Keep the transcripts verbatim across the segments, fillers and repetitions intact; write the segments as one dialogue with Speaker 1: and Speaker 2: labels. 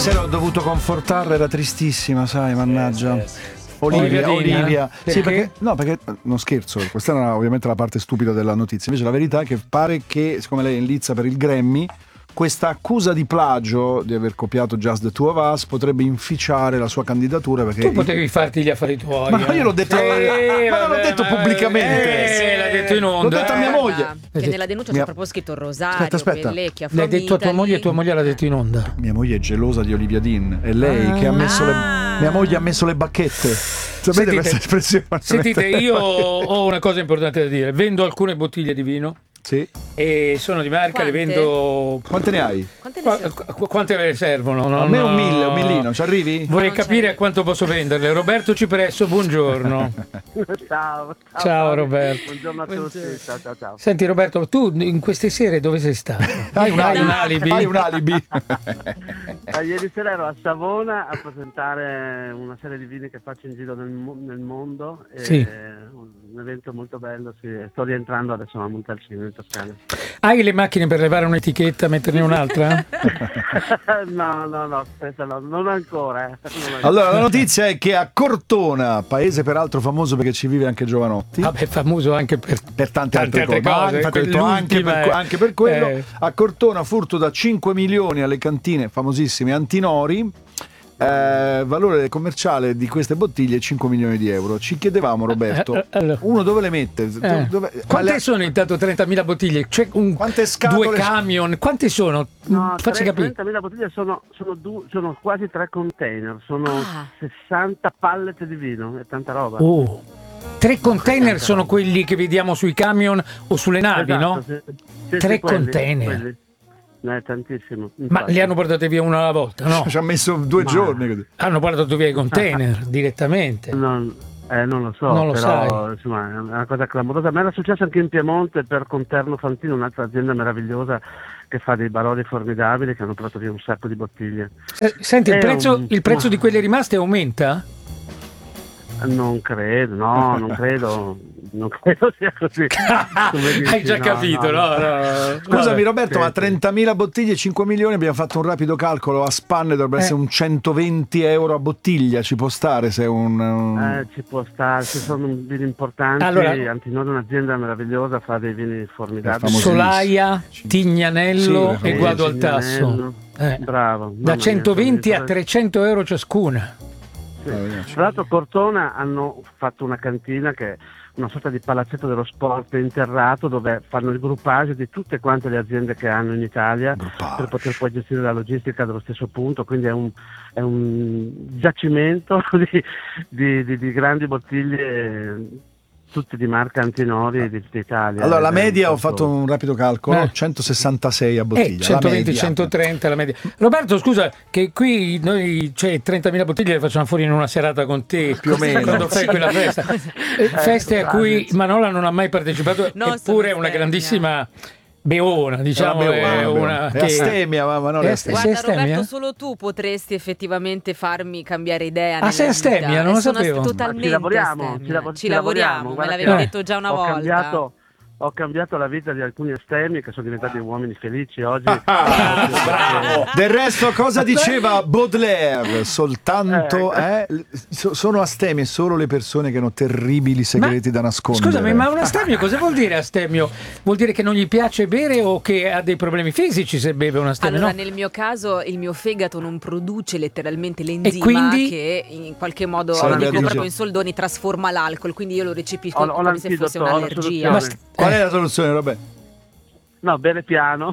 Speaker 1: sera ho dovuto confortarla, era tristissima, sai, mannaggia.
Speaker 2: Sì, sì, sì.
Speaker 1: Olivia,
Speaker 2: Olivia,
Speaker 1: Olivia.
Speaker 2: perché?
Speaker 1: Sì, perché no, perché non scherzo, questa era ovviamente la parte stupida della notizia. Invece la verità è che pare che, siccome lei è in lizza per il Grammy, questa accusa di plagio, di aver copiato Just the Two of Us, potrebbe inficiare la sua candidatura. Perché
Speaker 2: tu potevi farti gli affari tuoi.
Speaker 1: Ma io l'ho detto,
Speaker 2: eh,
Speaker 1: ma l'ho
Speaker 2: vabbè,
Speaker 1: detto
Speaker 2: ma-
Speaker 1: pubblicamente.
Speaker 2: Eh, sì, l'ha detto in onda.
Speaker 1: L'ho detto a mia
Speaker 2: eh.
Speaker 1: moglie.
Speaker 3: Che nella denuncia
Speaker 1: Mia-
Speaker 3: c'è proprio scritto Rosario,
Speaker 1: Aspetta, aspetta.
Speaker 3: Pellecchia,
Speaker 2: L'hai detto a tua
Speaker 3: From
Speaker 2: moglie e
Speaker 3: Italy.
Speaker 2: tua moglie l'ha detto in onda.
Speaker 1: Mia moglie è gelosa di Olivia Dean. È lei che ha messo le.
Speaker 3: Ah.
Speaker 1: Mia moglie ha messo le bacchette. Sapete
Speaker 2: Sentite-
Speaker 1: questa espressione?
Speaker 2: Sentite, io ho una cosa importante da dire. Vendo alcune bottiglie di vino
Speaker 1: Sì.
Speaker 2: e sono di marca, le
Speaker 3: Quante?
Speaker 2: vendo.
Speaker 1: Quante ne hai?
Speaker 3: Quante ne
Speaker 2: Qua-
Speaker 3: sei?
Speaker 2: qu- quante ve ne servono?
Speaker 1: A
Speaker 2: Non-
Speaker 1: me un mille, un millino, ci arrivi?
Speaker 2: Vorrei
Speaker 3: Non c'è
Speaker 2: capire
Speaker 3: lì.
Speaker 2: a quanto posso venderle. Roberto Cipresso, buongiorno.
Speaker 4: Ciao, ciao,
Speaker 2: Ciao, Roberto.
Speaker 4: Buongiorno a tutti. Ciao, ciao, ciao.
Speaker 2: Senti Roberto, tu in queste sere dove sei stato?
Speaker 1: Hai un
Speaker 2: Hai
Speaker 1: alibi?
Speaker 2: un alibi?
Speaker 1: Hai un alibi?
Speaker 4: Ah, ieri sera ero a Savona a presentare una serie di vini che faccio in giro nel, mo- nel mondo. E
Speaker 2: Sì.
Speaker 4: Un evento molto bello. Sì. Sto rientrando adesso a Montalcino in Toscana.
Speaker 2: Hai le macchine per levare un'etichetta e metterne un'altra?
Speaker 4: no, no, no, aspetta, no, non ancora. Eh. Non ancora.
Speaker 1: Allora, la notizia è che a Cortona, paese peraltro famoso perché ci vive anche Giovanotti,
Speaker 2: Vabbè, famoso anche per
Speaker 1: per tante,
Speaker 2: tante
Speaker 1: altre,
Speaker 2: altre
Speaker 1: cose,
Speaker 2: cose,
Speaker 1: ma infatti ho detto anche,
Speaker 2: quell'ultima
Speaker 1: per,
Speaker 2: è-
Speaker 1: anche per quello,
Speaker 2: eh.
Speaker 1: a Cortona furto da cinque milioni alle cantine famosissime Antinori, eh, valore commerciale di queste bottiglie cinque milioni di euro. Ci chiedevamo, Roberto,
Speaker 2: Eh, eh, allora.
Speaker 1: uno dove le mette?
Speaker 2: Eh.
Speaker 1: Dove-
Speaker 2: Quante
Speaker 1: ma le-
Speaker 2: sono intanto trentamila bottiglie? C'è un,
Speaker 1: Quante scatole-
Speaker 2: due camion? Quante sono?
Speaker 4: No,
Speaker 2: Facci capire.
Speaker 4: trentamila bottiglie sono, sono, du- sono quasi tre container, sono
Speaker 3: Ah.
Speaker 4: sessanta pallet di vino, è tanta roba.
Speaker 2: Oh. Tre container sono quelli che vediamo sui camion o sulle navi,
Speaker 4: Esatto,
Speaker 2: no?
Speaker 4: sì. Sì,
Speaker 2: Tre
Speaker 4: sì, quelli,
Speaker 2: container.
Speaker 4: quelli. Eh, tantissimo.
Speaker 2: Ma
Speaker 4: infatti.
Speaker 2: li hanno portati via una alla volta, no?
Speaker 1: Ci ha messo due
Speaker 4: Ma-
Speaker 1: giorni così.
Speaker 2: Hanno portato via i container direttamente.
Speaker 4: Non, eh, non lo so,
Speaker 2: Non lo
Speaker 4: però
Speaker 2: sai.
Speaker 4: insomma, è una cosa clamorosa. Ma era successo anche in Piemonte per Conterno Fantino, un'altra azienda meravigliosa che fa dei baroli formidabili che hanno portato via un sacco di bottiglie.
Speaker 2: Eh, Senti, il
Speaker 4: È
Speaker 2: prezzo,
Speaker 4: un-
Speaker 2: il prezzo di quelle rimaste aumenta?
Speaker 4: Non credo, no, non credo, non credo sia così. Come dici,
Speaker 2: Hai già
Speaker 4: no,
Speaker 2: capito, no? no.
Speaker 1: Scusami
Speaker 2: Vabbè.
Speaker 1: Roberto,
Speaker 4: sì,
Speaker 1: ma
Speaker 4: sì.
Speaker 1: trentamila bottiglie, cinque milioni, abbiamo fatto un rapido calcolo, a spanne dovrebbe
Speaker 2: Eh.
Speaker 1: essere un centoventi euro a bottiglia, ci può stare se è un... un-
Speaker 4: Eh, ci può stare, ci sono vini importanti.
Speaker 2: Allora-
Speaker 4: Antinori è un'azienda meravigliosa, fa dei vini formidabili.
Speaker 1: famosissimo.
Speaker 2: Solaia, Tignanello
Speaker 1: Sì,
Speaker 2: e
Speaker 1: sì,
Speaker 2: Guado al
Speaker 4: Tignanello.
Speaker 2: Tasso. Eh.
Speaker 4: Bravo. mamma
Speaker 2: Da
Speaker 4: mia,
Speaker 2: centoventi a
Speaker 4: sono-
Speaker 2: trecento euro ciascuna.
Speaker 4: Sì.
Speaker 1: Ah, vediamo.
Speaker 4: Tra l'altro Cortona hanno fatto una cantina che è una sorta di palazzetto dello sport interrato dove fanno il groupage di tutte quante le aziende che hanno in Italia
Speaker 1: Groupage.
Speaker 4: per poter poi gestire la logistica dello stesso punto, quindi è un, è un giacimento di, di- di- di grandi bottiglie tutte di marca Antinori di tutta Italia.
Speaker 1: Allora, la
Speaker 4: Ed è
Speaker 1: media, ho
Speaker 4: molto-
Speaker 1: fatto un rapido calcolo,
Speaker 2: Eh.
Speaker 1: centosessantasei a
Speaker 2: Eh,
Speaker 1: bottiglia.
Speaker 2: centoventi,
Speaker 1: la media.
Speaker 2: centotrenta la media. Roberto, scusa, che qui noi cioè, trentamila bottiglie le facciamo fuori in una serata con te,
Speaker 1: Più o meno.
Speaker 2: quando fai quella festa. Eh, feste a cui Manola non ha mai partecipato,
Speaker 3: No,
Speaker 2: eppure
Speaker 3: sono
Speaker 2: è una
Speaker 3: stemia.
Speaker 2: grandissima beona, diciamo,
Speaker 1: È una
Speaker 2: è
Speaker 1: beona,
Speaker 2: una
Speaker 1: è
Speaker 2: che-
Speaker 1: astemia, ma, ma non è
Speaker 2: È
Speaker 1: astemia.
Speaker 2: Sei
Speaker 3: Guarda
Speaker 2: astemia?
Speaker 3: Roberto, solo tu potresti effettivamente farmi cambiare idea.
Speaker 2: Ah,
Speaker 3: nella
Speaker 2: sei
Speaker 3: vita.
Speaker 2: astemia? Non lo
Speaker 3: E sono
Speaker 2: sapevo.
Speaker 3: totalmente
Speaker 4: ci lavoriamo,
Speaker 3: astemia.
Speaker 4: ci, lav-
Speaker 3: Ci
Speaker 4: ci
Speaker 3: lavoriamo, me
Speaker 4: Guarda
Speaker 3: l'avevi
Speaker 4: che
Speaker 3: detto già una
Speaker 4: ho
Speaker 3: volta.
Speaker 4: Cambiato, ho cambiato la vita di alcuni astemi che sono diventati uomini felici oggi.
Speaker 1: Bravo. Del resto, cosa diceva Baudelaire? Soltanto eh, so- sono astemie solo le persone che hanno terribili segreti
Speaker 2: Ma-
Speaker 1: da nascondere.
Speaker 2: Scusami, ma un astemio cosa vuol dire astemio? Vuol dire che non gli piace bere o che ha dei problemi fisici se beve un astemio?
Speaker 3: Allora,
Speaker 2: no?
Speaker 3: nel mio caso, il mio fegato non produce letteralmente l'enzima
Speaker 2: quindi?
Speaker 3: che in qualche modo,
Speaker 1: Sarebbe
Speaker 3: lo dico
Speaker 1: addirittura-
Speaker 3: proprio in soldoni, trasforma l'alcol, quindi io lo recepisco
Speaker 4: Ho- ho
Speaker 3: come se fosse
Speaker 4: l'antidoto, ho la
Speaker 3: un'allergia.
Speaker 4: soluzione.
Speaker 2: Ma st-
Speaker 1: Qual
Speaker 2: eh.
Speaker 1: è la soluzione, Roberto?
Speaker 4: No, bere piano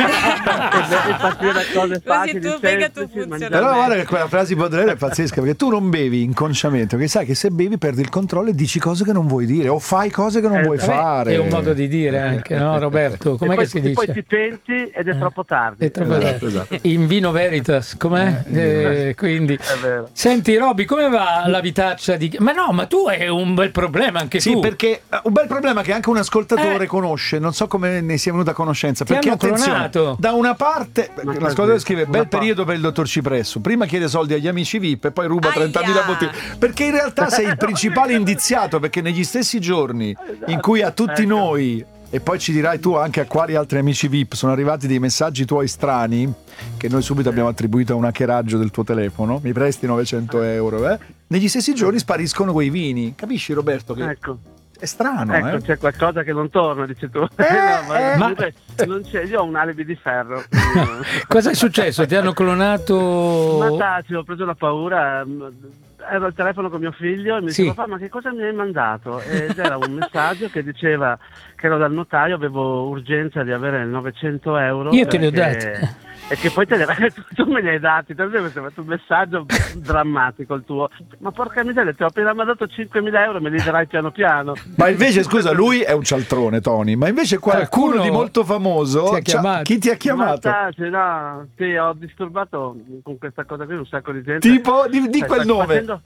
Speaker 4: e partire da cose facili,
Speaker 3: il tuo fegato
Speaker 4: semplici,
Speaker 3: funziona.
Speaker 4: mangiare
Speaker 1: Però
Speaker 3: Vabbè.
Speaker 1: guarda che quella frase di Baudelaire è pazzesca, perché tu non bevi inconsciamente, perché sai che se bevi perdi il controllo e dici cose che non vuoi dire o fai cose che non
Speaker 4: Eh,
Speaker 1: vuoi
Speaker 4: vabbè,
Speaker 1: fare.
Speaker 2: È un modo di dire anche, no Roberto?
Speaker 4: E
Speaker 2: Com'è
Speaker 4: poi,
Speaker 2: che si
Speaker 4: e poi
Speaker 2: dice?
Speaker 4: ti penti ed è troppo tardi.
Speaker 2: È troppo
Speaker 1: Esatto,
Speaker 2: tardi.
Speaker 1: esatto.
Speaker 2: In vino veritas, com'è? Eh, quindi.
Speaker 4: È vero.
Speaker 2: Senti Roby, come va la vitaccia di... Ma no, ma tu hai un bel problema anche
Speaker 1: Sì,
Speaker 2: tu.
Speaker 1: perché eh, un bel problema che anche un ascoltatore
Speaker 2: Eh.
Speaker 1: conosce, non so come ne sia venuto a conoscenza.
Speaker 2: Ti
Speaker 1: Perché
Speaker 2: hanno
Speaker 1: attenzione,
Speaker 2: clonato.
Speaker 1: da una parte
Speaker 4: Ma
Speaker 1: l'ascoltatore
Speaker 4: così,
Speaker 1: scrive
Speaker 4: una
Speaker 1: bel
Speaker 4: pa-
Speaker 1: periodo per il dottor Cipresso, prima chiede soldi agli amici V I P e poi ruba
Speaker 3: Aia.
Speaker 1: trentamila bottiglie, perché in realtà sei il principale indiziato, perché negli stessi giorni in cui a tutti
Speaker 4: Ecco.
Speaker 1: noi E poi ci dirai tu anche a quali altri amici V I P sono arrivati dei messaggi tuoi strani che noi subito abbiamo attribuito a un hackeraggio del tuo telefono. Mi presti novecento euro, eh? Negli stessi giorni spariscono quei vini. Capisci, Roberto? Che
Speaker 4: Ecco.
Speaker 1: è strano,
Speaker 4: Ecco,
Speaker 1: eh?
Speaker 4: c'è qualcosa che non torna, dici tu.
Speaker 1: Eh,
Speaker 4: No, ma
Speaker 1: eh,
Speaker 2: ma-
Speaker 4: non c'è, io ho un alibi di ferro. quindi no.
Speaker 2: Cosa è successo? Ti hanno clonato?
Speaker 4: Ma taci, ho preso la paura. mh, Ero al telefono con mio figlio e mi
Speaker 2: Sì.
Speaker 4: diceva: papà, ma che cosa mi hai mandato? Ed era un messaggio che diceva che ero dal notaio, avevo urgenza di avere novecento euro.
Speaker 2: Io te li ho
Speaker 4: perché-
Speaker 2: dati.
Speaker 4: E che poi te li tu, tu me li hai dati, te mi sembra un messaggio drammatico il tuo. Ma porca miseria, ti ho appena mandato cinquemila euro, me li darai piano piano.
Speaker 1: Ma invece, scusa, lui è un cialtrone, Tony, ma invece qualcuno,
Speaker 2: Qualcuno
Speaker 1: di molto famoso,
Speaker 2: ti ha
Speaker 1: c'ha-
Speaker 2: chiamato?
Speaker 1: chi ti ha chiamato?
Speaker 4: Ma taci, no, sì, ho disturbato con questa cosa qui un sacco di gente.
Speaker 1: Tipo, di, di
Speaker 4: Cioè,
Speaker 1: quel
Speaker 4: fa-
Speaker 1: nome.
Speaker 4: Facendo,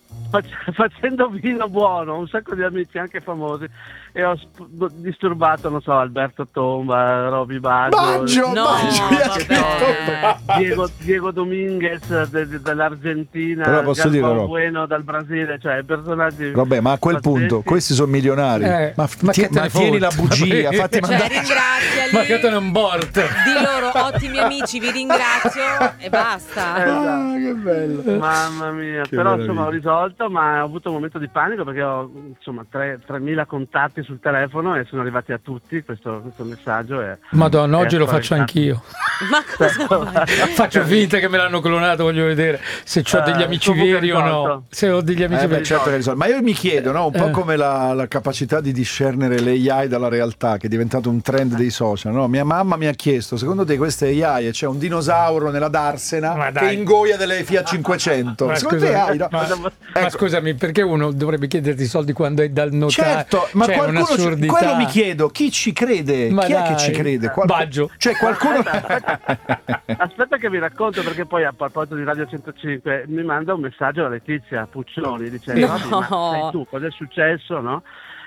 Speaker 4: fac- facendo vino buono, un sacco di amici anche famosi, e ho sp- disturbato, non so, Alberto Tomba, Roby Baggio,
Speaker 1: Baggio,
Speaker 3: No,
Speaker 1: Baggio, mi ha
Speaker 3: vabbè.
Speaker 1: scritto.
Speaker 4: Diego, Diego Dominguez de- de- dall'Argentina,
Speaker 1: Però posso dire,
Speaker 4: Galvão
Speaker 1: Rob-
Speaker 4: Bueno dal Brasile, cioè personaggi.
Speaker 1: Vabbè, ma a quel
Speaker 4: pazzeschi.
Speaker 1: punto, questi sono milionari.
Speaker 2: Eh,
Speaker 1: ma
Speaker 2: ma
Speaker 1: ti-
Speaker 2: che te
Speaker 1: ma
Speaker 2: ne
Speaker 1: tieni la
Speaker 2: fotte?
Speaker 1: bugia, fatti
Speaker 3: Cioè,
Speaker 1: mandare.
Speaker 3: ringraziali.
Speaker 2: Ma che te ne un board?
Speaker 3: Di loro, ottimi amici, vi ringrazio e basta.
Speaker 4: Eh,
Speaker 1: Ah, che bello.
Speaker 4: Mamma mia,
Speaker 1: Che
Speaker 4: però
Speaker 1: meraviglia.
Speaker 4: insomma ho risolto, ma ho avuto un momento di panico perché ho insomma tre- tremila contatti sul telefono e sono arrivati a tutti questo, questo messaggio. E,
Speaker 2: Madonna, oggi
Speaker 4: e
Speaker 2: lo faccio
Speaker 4: spaventato.
Speaker 2: anch'io.
Speaker 3: Ma cosa fai?
Speaker 2: Faccio finta che me l'hanno clonato, voglio vedere se ho degli
Speaker 4: Eh,
Speaker 2: amici
Speaker 4: comunque
Speaker 2: veri o no.
Speaker 4: risolto.
Speaker 2: Se ho degli amici
Speaker 1: Eh, beh,
Speaker 2: veri.
Speaker 1: certo che risolve. Ma io mi chiedo, no? Un po'
Speaker 2: Eh.
Speaker 1: come la, la capacità di discernere l'A I dalla realtà, che è diventato un trend dei social. No? Mia mamma mi ha chiesto: secondo te questa è A I e c'è un dinosauro nella Darsena
Speaker 2: Ma
Speaker 1: che
Speaker 2: dai.
Speaker 1: ingoia delle Fiat cinquecento?
Speaker 2: Ma,
Speaker 1: Secondo te è A I? No?
Speaker 2: ma- ma
Speaker 1: Ecco.
Speaker 2: scusami, perché uno dovrebbe chiederti i soldi quando è dal notaio?
Speaker 1: Certo, ma
Speaker 2: Cioè,
Speaker 1: qualcuno ci-
Speaker 2: un'assurdità.
Speaker 1: quello mi chiedo, chi ci crede?
Speaker 2: Ma
Speaker 1: chi è che
Speaker 2: dai.
Speaker 1: ci crede?
Speaker 2: Baggio.
Speaker 1: Cioè qualcuno
Speaker 4: Aspetta, aspetta, aspetta che vi racconto, perché poi a proposito di Radio centocinque mi manda un messaggio da Letizia Puccioni dicendo:
Speaker 3: No.
Speaker 4: "Robby, ma sei tu, cosa è successo?" No?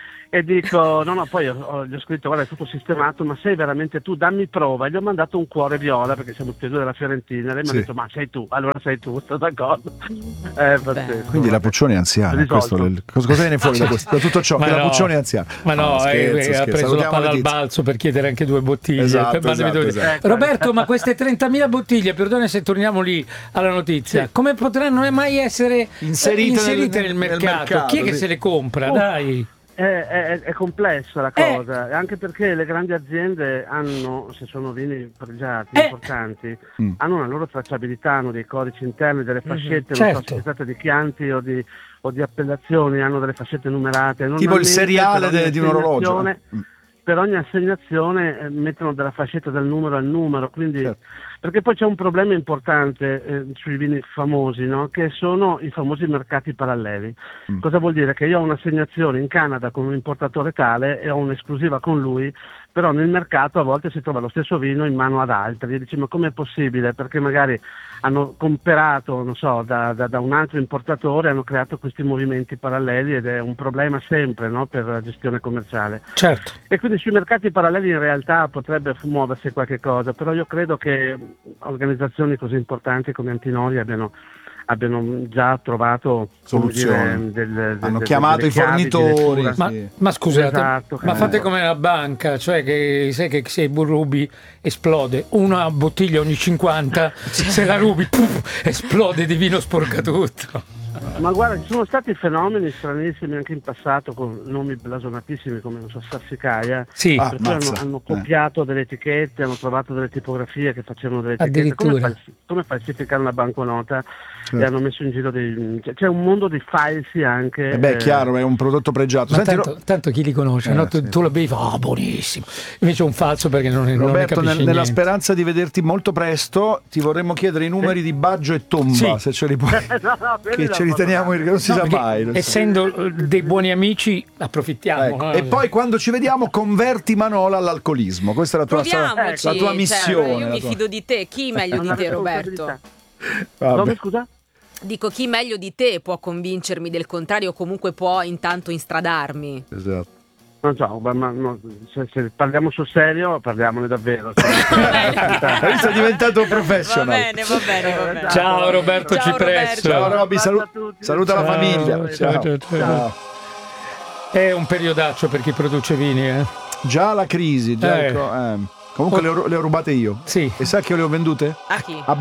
Speaker 4: E dico: no no, poi ho- ho- gli ho scritto: guarda, è tutto sistemato, ma sei veramente tu, dammi prova. E gli ho mandato un cuore viola perché siamo tutti e due della Fiorentina. E lei mi
Speaker 1: Sì.
Speaker 4: ha detto: ma sei tu, allora sei tu, sto d'accordo. Eh, pazzesco.
Speaker 1: Quindi la Puccioni è anziana,
Speaker 4: Risolto.
Speaker 1: questo, le- cosa, cosa viene fuori da, questo, da tutto ciò?
Speaker 2: Ma
Speaker 1: Che la
Speaker 2: no.
Speaker 1: Puccioni è anziana.
Speaker 2: Ma no,
Speaker 1: scherzo,
Speaker 2: eh, eh,
Speaker 1: scherzo.
Speaker 2: ha preso la
Speaker 1: Salutiamo
Speaker 2: palla al
Speaker 1: Letizia.
Speaker 2: balzo per chiedere anche due bottiglie.
Speaker 1: Esatto,
Speaker 2: Ma devi
Speaker 1: esatto,
Speaker 2: dire-
Speaker 1: esatto.
Speaker 2: Roberto, ma queste trentamila bottiglie, perdona se torniamo lì alla notizia, come potranno mai essere
Speaker 1: Inserite
Speaker 2: inserite
Speaker 1: nel-
Speaker 2: nel,
Speaker 1: nel
Speaker 2: mercato?
Speaker 1: mercato,
Speaker 2: Chi è che
Speaker 1: sì.
Speaker 2: se le compra?
Speaker 4: Oh.
Speaker 2: Dai.
Speaker 4: È, è- è complessa la
Speaker 2: Eh.
Speaker 4: cosa, anche perché le grandi aziende hanno, se sono vini pregiati,
Speaker 2: Eh.
Speaker 4: importanti,
Speaker 1: Mm.
Speaker 4: hanno una loro tracciabilità, hanno dei codici interni, delle fascette, non
Speaker 2: certo.
Speaker 4: so se si tratta di chianti o di, o di appellazioni, hanno delle fascette numerate.
Speaker 1: Tipo il
Speaker 4: Normalmente
Speaker 1: seriale
Speaker 4: per ogni
Speaker 1: de- di un orologio.
Speaker 4: assegnazione-
Speaker 1: Mm.
Speaker 4: Per ogni assegnazione eh, mettono della fascetta del numero al numero, quindi
Speaker 1: Certo.
Speaker 4: perché poi c'è un problema importante eh, sui vini famosi, no? Che sono i famosi mercati paralleli.
Speaker 1: Mm.
Speaker 4: Cosa vuol dire? Che io ho un'assegnazione in Canada con un importatore tale e ho un'esclusiva con lui, però nel mercato a volte si trova lo stesso vino in mano ad altri. E dici: ma com'è possibile? Perché magari hanno comperato, non so, da, da- da un altro importatore, hanno creato questi movimenti paralleli ed è un problema sempre, no? Per la gestione commerciale.
Speaker 2: Certo.
Speaker 4: E quindi sui mercati paralleli in realtà potrebbe fu- muoversi qualche cosa, però io credo che organizzazioni così importanti come Antinori abbiano, abbiano già trovato come
Speaker 1: Soluzioni.
Speaker 4: dire, del-
Speaker 1: Hanno
Speaker 4: del-
Speaker 1: chiamato
Speaker 4: delle
Speaker 1: i
Speaker 4: chiavi di
Speaker 1: fornitori.
Speaker 4: lettura.
Speaker 2: Ma,
Speaker 1: Sì.
Speaker 2: ma scusate,
Speaker 4: Esatto,
Speaker 2: ma
Speaker 4: eh.
Speaker 2: fate come la banca, cioè che sai che se rubi esplode una bottiglia ogni cinquanta, se la rubi puff, esplode di vino, sporca tutto.
Speaker 4: Ma guarda, ci sono stati fenomeni stranissimi anche in passato con nomi blasonatissimi come, non so, Sassicaia,
Speaker 2: Sì,
Speaker 1: Ah,
Speaker 4: per cui hanno,
Speaker 1: mazza.
Speaker 4: hanno
Speaker 1: Eh.
Speaker 4: copiato delle etichette, hanno trovato delle tipografie che facevano delle etichette.
Speaker 2: Addirittura.
Speaker 4: Come, falsi- come falsificare una banconota?
Speaker 1: Certo.
Speaker 4: E hanno messo in giro dei... c'è- C'è un mondo di falsi anche.
Speaker 1: Eh beh,
Speaker 4: eh,
Speaker 1: chiaro, è un prodotto pregiato.
Speaker 2: ma
Speaker 1: Senti,
Speaker 2: tanto, tanto chi li conosce,
Speaker 1: Eh,
Speaker 2: no? tu,
Speaker 1: sì.
Speaker 2: tu lo bevi, oh buonissimo, invece è un falso perché non, non ne
Speaker 1: Roberto,
Speaker 2: capisci
Speaker 1: nel- nella
Speaker 2: niente.
Speaker 1: speranza di vederti molto presto, ti vorremmo chiedere i numeri di Baggio e Tomba,
Speaker 2: Sì.
Speaker 1: se ce li puoi.
Speaker 4: no, no, quelli
Speaker 1: che
Speaker 4: non
Speaker 1: ce li
Speaker 4: posso
Speaker 1: teniamo,
Speaker 4: fare.
Speaker 1: perché non si
Speaker 2: No,
Speaker 1: sa
Speaker 2: perché
Speaker 1: mai. non si-
Speaker 2: essendo eh, dei buoni amici approfittiamo.
Speaker 1: Ecco.
Speaker 2: no?
Speaker 1: E poi quando ci vediamo converti Manola all'alcolismo. Questa è la tua,
Speaker 3: Proviamoci.
Speaker 1: la tua
Speaker 3: cioè,
Speaker 1: missione.
Speaker 3: io
Speaker 1: la
Speaker 3: mi
Speaker 1: tua-
Speaker 3: fido di te. Chi meglio di
Speaker 4: Una
Speaker 3: te, Roberto?
Speaker 4: responsabilità.
Speaker 1: Vabbè.
Speaker 4: Come, scusa?
Speaker 3: Dico, chi meglio di te può convincermi del contrario o comunque può intanto instradarmi?
Speaker 1: Esatto.
Speaker 4: Non so, ma, ma- no, se, se parliamo sul serio, parliamone davvero.
Speaker 1: Hai visto, è diventato
Speaker 3: Va
Speaker 1: professional.
Speaker 3: bene, va bene, va bene.
Speaker 2: Ciao Roberto
Speaker 3: Ciao,
Speaker 2: Cipresso.
Speaker 1: Ciao
Speaker 3: Roberto.
Speaker 1: Robby, salu-
Speaker 4: Ciao a tutti.
Speaker 1: saluta la
Speaker 2: Ciao,
Speaker 1: famiglia.
Speaker 2: ciao, ciao, ciao. È un periodaccio per chi produce vini, eh.
Speaker 1: Già la crisi, già
Speaker 2: Eh.
Speaker 1: ecco, eh. Comunque
Speaker 2: Oh.
Speaker 1: le ho, le ho rubate io.
Speaker 2: Sì.
Speaker 1: E sai che le ho vendute?
Speaker 3: A chi?
Speaker 1: A